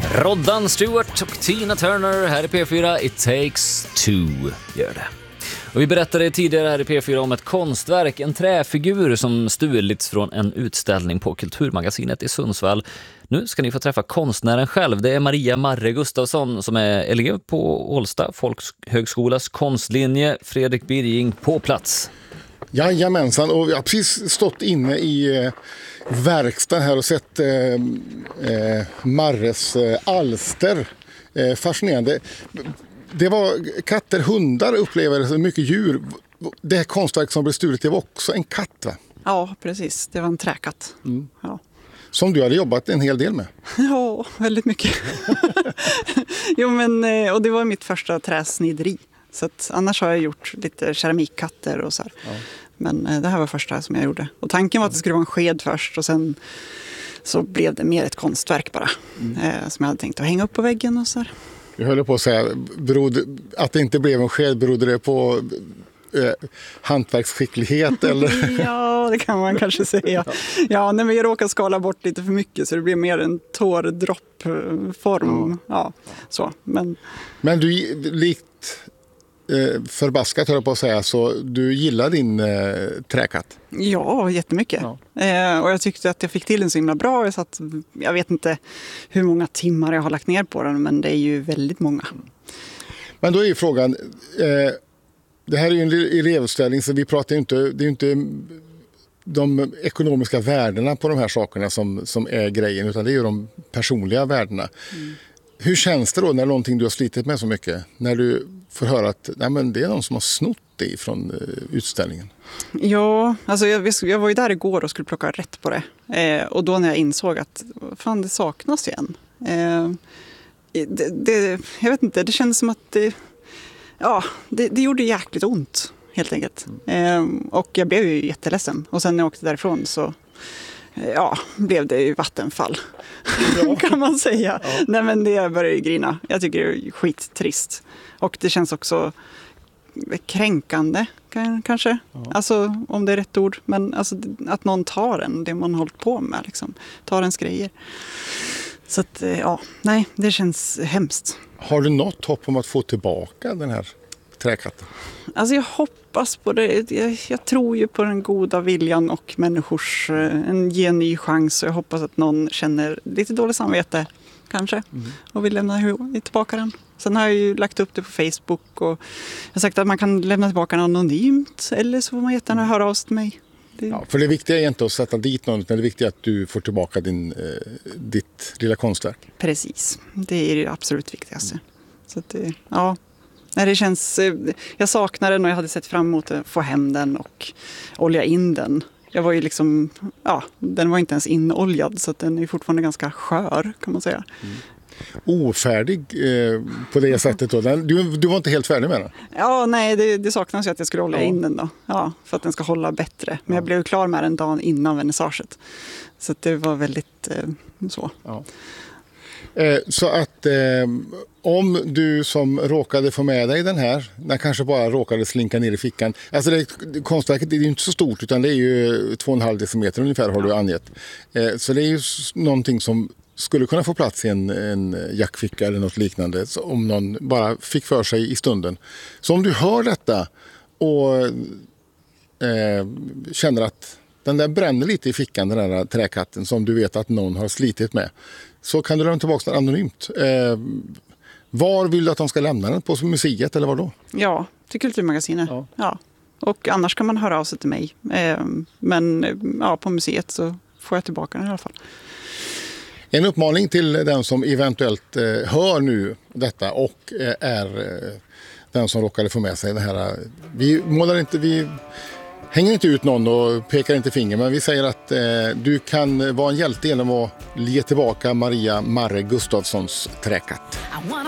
Roddan Stewart och Tina Turner här i P4. It takes two gör det. Och vi berättade tidigare här i P4 om ett konstverk, en träfigur som stulits från en utställning på Kulturmagasinet i Sundsvall. Nu ska ni få träffa konstnären själv. Det är Maria Marre Gustafsson som är elev på Ålsta Folkhögskolas konstlinje. Fredrik Birging på plats. Jajamensan, och jag har precis stått inne i verkstaden här och sett Marres alster. Fascinerande. Det var katter, hundar upplever det, mycket djur. Det här konstverk som blev stulet, det var också en katt, va? Ja, precis. Det var en träkatt. Mm. Ja. Som du hade jobbat en hel del med. Ja, väldigt mycket. Jo, men, och det var mitt första träsnideri. Så att, annars har jag gjort lite keramikkatter och så här. Ja. Men det här var första som jag gjorde. Och tanken var att det skulle vara en sked först och sen så blev det mer ett konstverk bara. Som jag hade tänkt att hänga upp på väggen och så här. Jag höll på att säga, att det inte blev en sked, berodde det på hantverksskicklighet eller? Ja, det kan man kanske säga. Ja, när vi råkade skala bort lite för mycket så det blev mer en tårdroppform. Ja, så. Men du, likt förbaskat höll jag på att säga, så du gillar din träkatt? Ja, jättemycket. Ja. Och jag tyckte att jag fick till den så himla bra. Jag vet inte hur många timmar jag har lagt ner på den, men det är ju väldigt många. Men då är ju frågan, det här är ju en elevutställning så vi pratar ju inte, det är ju inte de ekonomiska värdena på de här sakerna som är grejen, utan det är ju de personliga värdena. Hur känns det då när någonting du har slitit med så mycket, när du får höra att nej, men det är någon som har snott det från utställningen? Ja, alltså jag var ju där igår och skulle plocka rätt på det. Och då när jag insåg att fan, det saknas igen. Jag vet inte, det kändes som att det gjorde jäkligt ont helt enkelt. Och jag blev ju jätteledsen. Och sen när jag åkte därifrån så blev det ju vattenfall. Kan man säga. Ja. Nej, men det började ju grina. Jag tycker det är skittrist. Och det känns också kränkande kanske. Ja. Alltså om det är rätt ord. Men alltså, att någon tar det man har hållit på med. Liksom, tar ens grejer. Så att nej, det känns hemskt. Har du något hopp om att få tillbaka den här träkatten? Alltså jag hoppas på det. Jag tror ju på den goda viljan och människors ge en ny chans. Och jag hoppas att någon känner lite dåligt samvete kanske och vill lämna tillbaka den. Sen har jag ju lagt upp det på Facebook och jag har sagt att man kan lämna tillbaka den anonymt eller så får man jättegärna höra av sig till mig. Ja, för det viktiga är inte att sätta dit någon, utan det viktiga är att du får tillbaka ditt lilla konstverk. Precis, det är det absolut viktigaste. Så att det känns, jag saknar den och jag hade sett fram emot att få hem den och olja in den. Jag var ju liksom, den var inte ens inoljad så att den är fortfarande ganska skör kan man säga. Ofärdig på det sättet då. Du var inte helt färdig med den? Ja, nej, det saknas ju att jag skulle olja in den då. Ja, för att den ska hålla bättre. Men jag blev klar med den dagen innan vernissaget. Så att det var väldigt så. Ja. Så att om du som råkade få med dig den här, när kanske bara råkade slinka ner i fickan. Alltså konstverket är ju inte så stort utan det är ju 2,5 decimeter ungefär har du angett. Så det är ju någonting som skulle kunna få plats i en jackficka eller något liknande om någon bara fick för sig i stunden. Så om du hör detta och känner att den där bränner lite i fickan, den där träkatten som du vet att någon har slitit med, så kan du lämna tillbaka den anonymt. Var vill du att de ska lämna den? På museet eller var då? Ja, till Kulturmagasinet. Ja. Och annars kan man höra av sig till mig. Men på museet så får jag tillbaka den i alla fall. En uppmaning till den som eventuellt hör nu detta och är den som råkade få med sig det här. Vi hänger inte ut någon och pekar inte finger, men vi säger att du kan vara en hjälte genom att ge tillbaka Maria Marre Gustafssons träkatt.